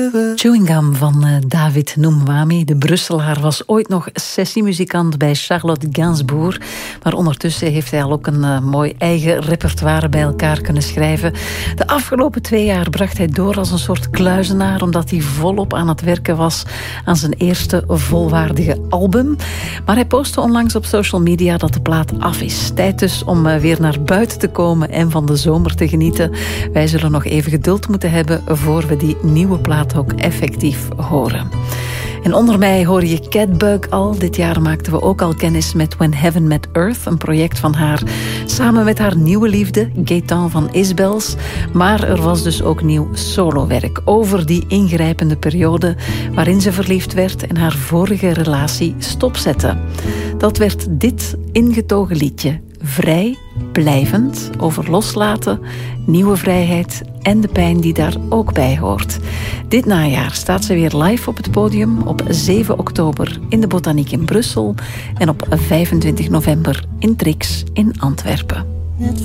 Chewing Gum van David Noumwami. De Brusselaar was ooit nog sessiemuzikant bij Charlotte Gainsbourg. Maar ondertussen heeft hij al ook een mooi eigen repertoire bij elkaar kunnen schrijven. De afgelopen 2 jaar bracht hij door als een soort kluizenaar, omdat hij volop aan het werken was aan zijn eerste volwaardige album. Maar hij postte onlangs op social media dat de plaat af is. Tijd dus om weer naar buiten te komen en van de zomer te genieten. Wij zullen nog even geduld moeten hebben voor we die nieuwe plaat ook effectief horen. En onder mij hoor je Catbug al. Dit jaar maakten we ook al kennis met When Heaven Met Earth, een project van haar samen met haar nieuwe liefde, Gaëtan van Isbels. Maar er was dus ook nieuw solowerk over die ingrijpende periode waarin ze verliefd werd en haar vorige relatie stopzette. Dat werd dit ingetogen liedje. Vrij, blijvend, over loslaten, nieuwe vrijheid en de pijn die daar ook bij hoort. Dit najaar staat ze weer live op het podium op 7 oktober in de Botaniek in Brussel en op 25 november in Trix in Antwerpen.